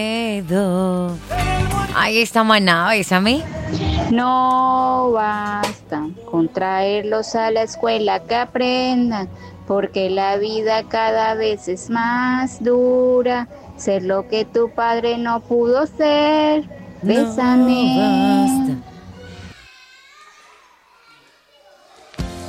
Ahí está Maná, bésame. No basta con traerlos a la escuela que aprendan, porque la vida cada vez es más dura. Ser lo que tu padre no pudo ser. No Bésame. basta